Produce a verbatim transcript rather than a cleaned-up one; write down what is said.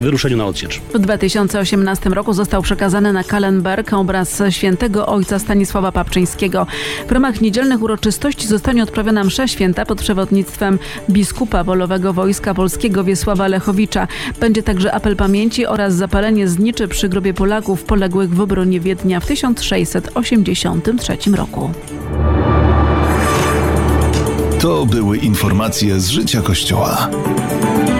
wyruszeniu na odsiecz. W dwa tysiące osiemnastym roku został przekazany na Kallenberg obraz świętego ojca Stanisława Papczyńskiego. W ramach niedzielnych uroczystości zostanie odprawiona msza święta pod przewodnictwem biskupa Wolowego Wojska Polskiego Wiesława Lechowicza. Będzie także apel pamięci oraz zapalenie zniczy przy grobie Polaków poległych w obronie Wiednia w tysiąc sześćset osiemdziesiątym trzecim roku. To były informacje z życia Kościoła.